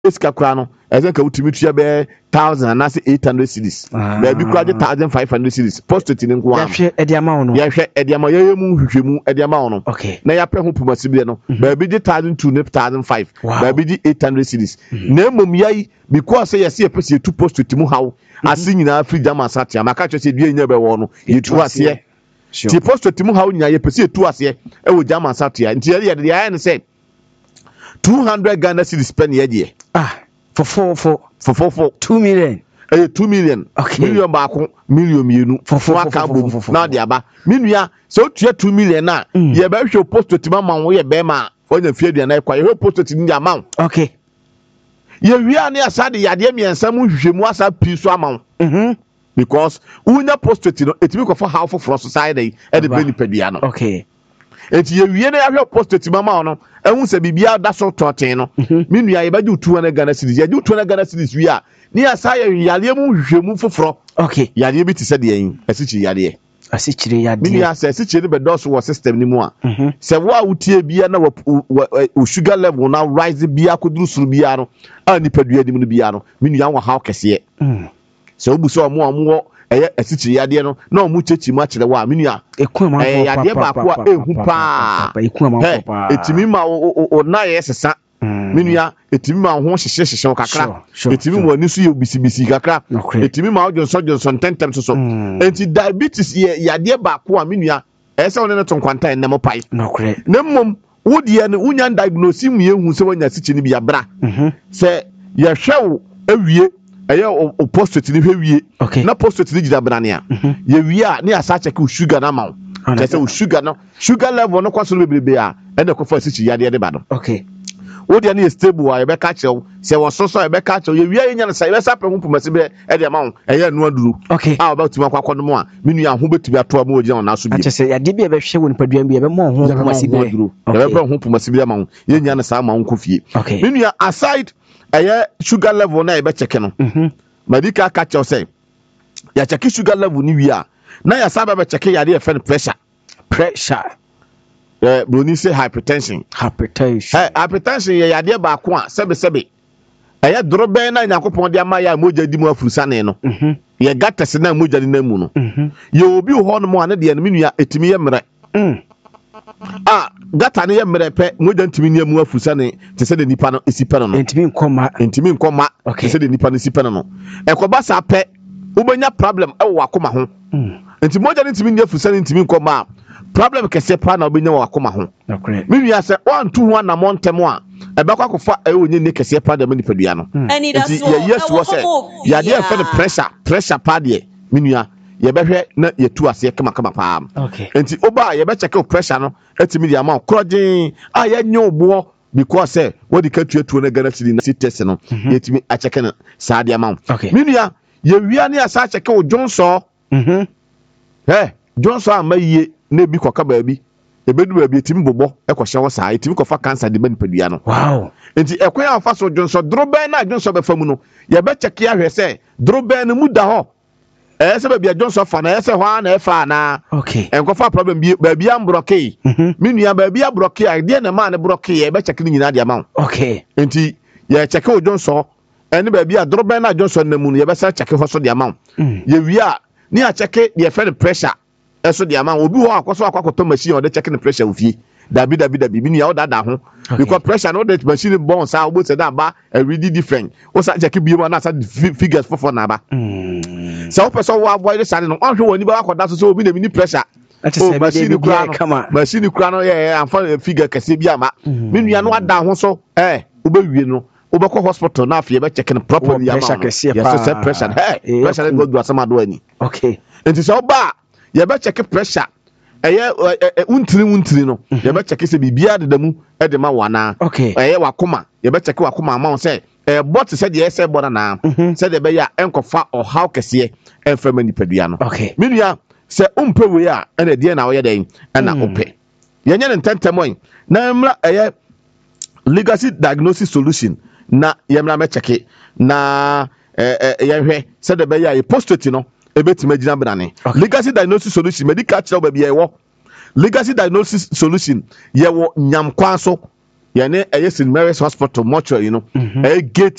eska kura no eze ka utimi tua be 1000 and 800 cedis baby kura de 1500 cedis prostate ni nko ya hwe ediama wono ye mu hwehwemu ediama wono na ya pɛ ho pomasibe no baby de 1200 ne 1500 baby de 800 cedis na emom yai because yes ye pese tu prostate mu hawo ase nyina free jama satia maka twese dua nya be wo no yetu ase ti prostate mu hawo nyina ye pese tu ase e wo jama satia nti ye de ya ne say 200 Ghana cedis pen ye de for 2 million 2 million million baako million mienu for aka bom na de aba minua so tua 2 million na ye ba hwe prostate ma wo ye be ma onya fie dua na kwa ye prostate ni ama ye wia ne asade yade miensa mu hwehwemu asa pi so ama because unya prostate no etimi ko for half for society e de benipadua no enti ye wie na ya hwe prostate mama no ehun se bibia da so toten no minua ye ba ju 200 Ghana cedis ye ju 200 Ghana cedis wia ni asa ye yale mu hwehwemu foforo yade bi ti se de yin asichi yade asichire yade minua asichire be do so wo system ni mu a se wo a wutie bia na wo sugar level na rise bia koduru suru bia no a nipadua dim no bia no minua wo haw kese se obu so omo eye asichire yade no na omu chechi mu akire wa minua yade ba ko a ehu pa etimi ma o na ye sesa minua etimi ma ho hyehye kakra etimi mo ani so ye bisibisi kakra etimi ma o Johnson tentem so enti diabetes ye yade ba ko a minua ese wona ne tonkwanta enem pai na mmom wodie ne unya diagnose mu ye hu se wanya sichi ni bia bra se ye hwewo awie eye o prostate ni hwewie na prostate ni gida brane a ye wie a ne asa check sugar na ma o se o sugar level no kwaso no bebrebe a ene ko fa sichi yade ba no wodi na stable a ye be ka chew se wo so ye be ka chew ye wie ye nya na sa ye sa pe hu pomasibe e de ma wo eye anu aduru a ba tuma kwakọ no mo a menu ya ho betumi ato ma oji na so bi ache se yade bi e be hwe won paduan bi e be mo ho pomasibe ye be ho pomasibe ma wo ye nya na sa ma wo kofie menu ya aside eye sugar level na ye be check no medical ka chew say ya check sugar level ni wi a na ya sa be check yade e fe pressure broni say hypertension ye yade ba ko a sebe eye drobe na yakopon de amaya moja di mu afurusane no ye gates na moja di na mu no ye obi ho no mo ane de no menua etimi ye mre gata ne ye mre pe moja ntimi ne mu afurusane te se de nipa no esipe no entimi nkoma te se de nipa no esipe no ekoba sa pe ubenya problem e wo akoma ho enti moja ntimi ne afurusane ntimi nkoma problem kese pa na obenya wa akoma ho minua se wantu ho na montemo a ebekwa kofa onye ne kese pa da manipadua no enti ye yesu wo se yade e fe pressure pa de minua ye behwe na yetu ase kama pa enti oba ye be check pressure no etimi de ama krojin ye nye obo because say what the katuatu na Ghana city na test no yetimi a check na sa de ama minua ye wia ne asa check o Johnson Johnson amaye na bi kwaka baabi ebedu baabi etimi bobo ekohye wo saa etimi kofa cancer de manipadua no enti ekwan afa so Johnson droben na Johnson be famu no ye be check ya hwe se droben no mu da ho se baabi Johnson fa na se ho na efa na enkofa problem bi baabi am blockade minua baabi a blockade de na ma na blockade ye be check ni nyina de ama enti ye check o Johnson ene baabi a droben na Johnson na mu no ye be se check ho so de ama ye wi a ni a check ye fe pressure eso de ama obi ho akoso akwakoto machine o de checking pressure ofie dabi bi ya o dada ho because pressure no that machine born sa obo se da ba really different o sa check bi mo na sa figures for na ba so person wo avoid sa no on hwe woni ba akoda so obi na mini pressure machine kura no ye amfa figure kase bi ama menu ya no ada ho so obewie no obekọ hospital na afie be checking properly ama yes pressure pressure go do asama do ani enti so ba ye be check pressure untiri no ye be check se bibia de damu e de ma wana wakoma ye be check wakoma ma say bot se de ese bora na se de be ya enkofa o how kese enfama nipadua no menua se umpe we a na de na wo ye den na ope ye nye ntentemoy na mra legacy diagnosis solution na ye mra me check na ye hwe se de be ya prostate no ebetima gina brane legacy diagnosis solution medical check ba bia ewo legacy diagnosis solution ye wo nyamkwa so ye ne St. Mary's Hospital mortuary gate